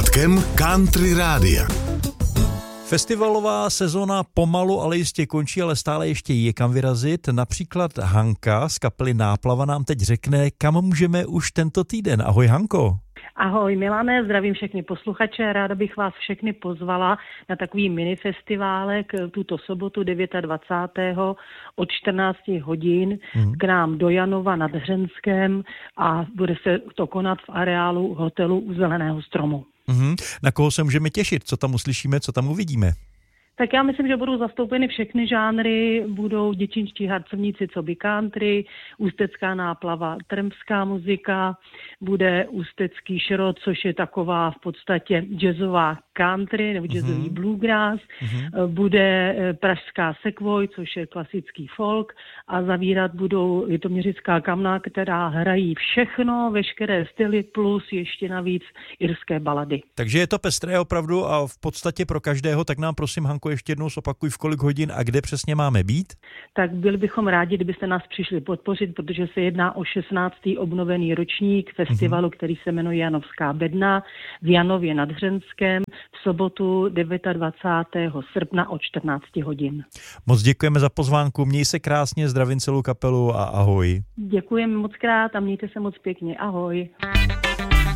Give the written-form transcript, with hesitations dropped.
začátkem Country Rádia. Festivalová sezona pomalu, ale jistě končí, ale stále ještě je kam vyrazit. Například Hanka z kapely Náplava nám teď řekne, kam můžeme už tento týden. Ahoj Hanko. Ahoj Milane, zdravím všechny posluchače. Ráda bych vás všechny pozvala na takový minifestiválek tuto sobotu 29. od 14 hodin k nám do Janova nad Hřenském a bude se to konat v areálu hotelu U Zeleného stromu. Na koho se můžeme těšit? Co tam uslyšíme, co tam uvidíme? Tak já myslím, že budou zastoupeny všechny žánry, budou děčínští harcovníci, co by country, ústecká náplava, trmská muzika, bude ústecký šrot, což je taková v podstatě jazzová country nebo jazzový bluegrass, bude pražská sekvoj, což je klasický folk a zavírat budou litoměřická kamna, která hrají všechno, veškeré styly plus ještě navíc irské balady. Takže je to pestré opravdu a v podstatě pro každého, tak nám prosím Hanko ještě jednou zopakuj, v kolik hodin a kde přesně máme být? Tak byli bychom rádi, kdybyste nás přišli podpořit, protože se jedná o 16. obnovený ročník festivalu, který se jmenuje Janovská bedna v Janově nad Hřenském v sobotu 29. srpna od 14 hodin. Moc děkujeme za pozvánku, měj se krásně, zdravím celou kapelu a ahoj. Děkujeme moc krát a mějte se moc pěkně, ahoj.